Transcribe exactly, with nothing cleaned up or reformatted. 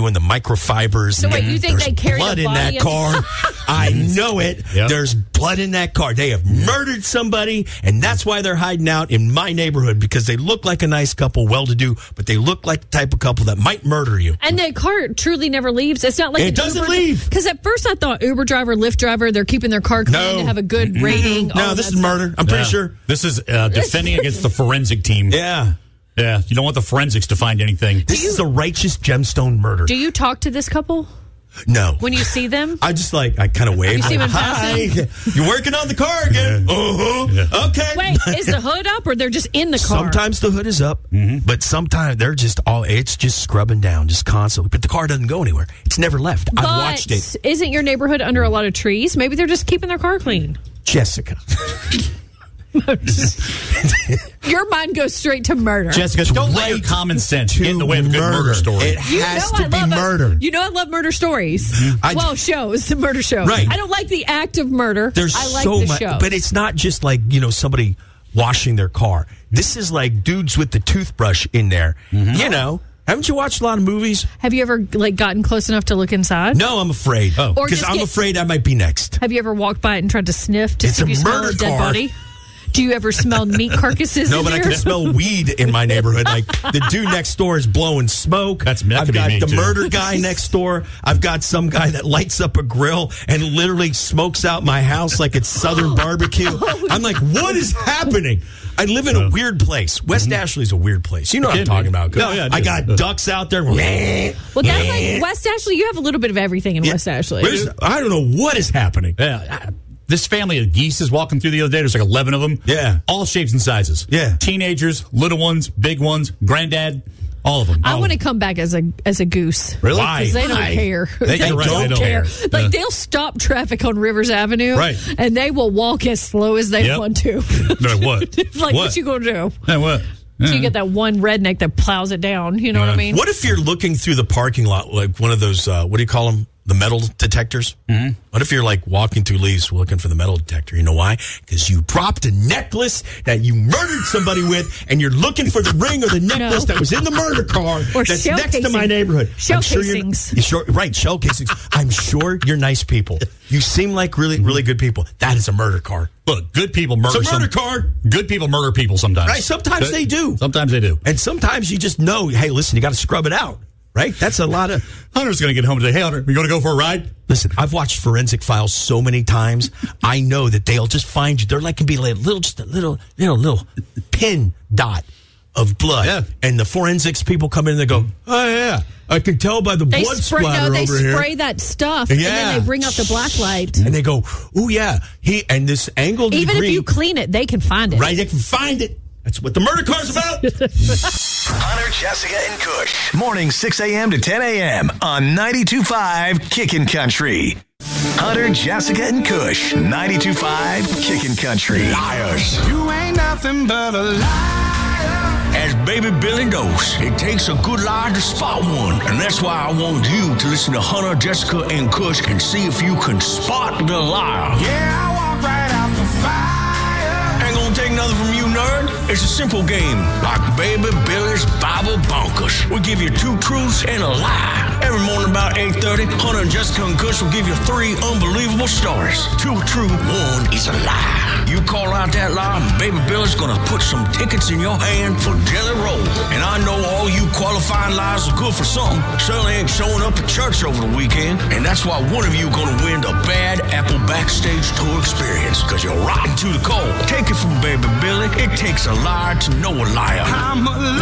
doing the microfibers. So wait, you think There's they carry blood the in that body of- car? I know it. Yep. There's blood in that car. They have murdered somebody, and that's why they're hiding out in my neighborhood, because they look like a nice couple, well-to-do, but they look like the type of couple that might murder you. And the car truly never leaves. It's not like It an doesn't Uber, leave. Because at first I thought Uber driver, Lyft driver, they're keeping their car clean No. to have a good rating. No, all this that is stuff. murder. I'm pretty Yeah. sure. This is uh, defending against the forensic team. Yeah. Yeah, you don't want the forensics to find anything. This is a righteous gemstone murder. Do you talk to this couple No. when you see them? I just like, I kind of wave. You see like, him in hi. passing? You're working on the car again. Yeah. Uh-huh. Yeah. Okay. Wait, is the hood up or they're just in the car? Sometimes the hood is up, Mm-hmm. but sometimes they're just all, it's just scrubbing down, just constantly. But the car doesn't go anywhere. It's never left. But I've watched it. Isn't your neighborhood under a lot of trees? Maybe they're just keeping their car clean. Jessica. Your mind goes straight to murder. Jessica, don't let your common sense get in the way of a good murder story. It You has know to I be love murder. You know I love murder stories. I- well, shows, the murder shows. Right. I don't like the act of murder. There's I like so the much, show. but it's not just like, you know, somebody washing their car. This is like dudes with the toothbrush in there. You know, haven't you watched a lot of movies? Have you ever like gotten close enough to look inside? No, I'm afraid. Oh. Or Because just I'm get- afraid I might be next. Have you ever walked by it and tried to sniff to It's see if a you smell murder a dead car. body? Do you ever smell meat carcasses No, in but I there? can smell weed in my neighborhood. Like the dude next door is blowing smoke. That's- that I've could be got me, the too. murder guy next door. I've got some guy that lights up a grill and literally smokes out my house like it's Southern barbecue. I'm like, what is happening? I live in a weird place. West Ashley's a weird place. You know what I'm It can talking be. about. No, yeah, it I is. got ducks out there. Well, that's like West Ashley. You have a little bit of everything in West Ashley. There's- I don't know what is happening. Yeah. This family of geese is walking through the other day. There's like eleven of them. Yeah. All shapes and sizes. Yeah. Teenagers, little ones, big ones, granddad, all of them. I All want of to come back as a as a goose. Really? Why? Because they don't Why? care. They- you're right, don't they don't care. care. Like Yeah. they'll stop traffic on Rivers Avenue, Right. And they will walk as slow as they Yep. want to. No, what? like what? What? you gonna do? Hey, what? So you get that one redneck that plows it down. You know what I Yeah. mean? What if you're looking through the parking lot, like one of those, uh, what do you call them? The metal detectors? Mm-hmm. What if you're like walking through leaves looking for the metal detector? You know why? Because you dropped a necklace that you murdered somebody with, and you're looking for the ring or the necklace No. that was in the murder car Or that's shell next to my casing. neighborhood. Shell I'm sure you're- casings. you're sure, right, shell casings. I'm sure you're nice people. You seem like really, really good people. That is a murder car. Look, good people murder It's a murder some- card. Good people murder people sometimes. Right, sometimes But- they do. Sometimes they do. And sometimes you just know, hey, listen, you got to scrub it out. Right? That's a lot of... Hunter's going to get home today. Hey, Hunter, you going to go for a ride? Listen, I've watched Forensic Files so many times. I know that they'll just find you. They're like can be like a little, just a little, you know, little pin dot of blood. Yeah. And the forensics people come in and they go, oh yeah, I can tell by the They blood spray, splatter no, they over spray here. that stuff, and Yeah. then they bring out the black light. And they go, oh yeah, he and this angled Even degree, if you clean it, they can find it. right? They can find it. That's what the murder car's about. Hunter, Jessica, and Kush. Morning six a.m. to ten a.m. on ninety-two point five Kickin' Country. Hunter, Jessica, and Kush. ninety-two point five Kickin' Country. Liars. You ain't nothing but a liar. As Baby Billy knows, it takes a good liar to spot one. And that's why I want you to listen to Hunter, Jessica, and Kush and see if you can spot the liar. Yeah, I walk right out the fire. Ain't gonna take nothing from you, nerd. It's a simple game, like Baby Billy's Bible Bonkers. We give you two truths and a lie. Every morning about eight thirty, Hunter and Jessica and Kush will give you three unbelievable stories. Two true, one is a lie. You call out that lie, and Baby Billy's gonna put some tickets in your hand for Jelly Roll. And I know all you qualifying lies are good for something. Certainly ain't showing up at church over the weekend. And that's why one of you gonna win the Bad Apple Backstage Tour experience, because you're rotten to the core. Take it from Baby Billy. It takes a liar to know a liar. I'm a liar.